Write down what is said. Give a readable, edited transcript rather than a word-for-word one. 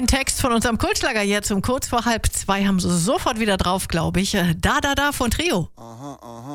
den Text von unserem Kultschlager jetzt um kurz vor 1:30 haben sie sofort wieder drauf, glaube ich. Da von Trio. Aha, aha.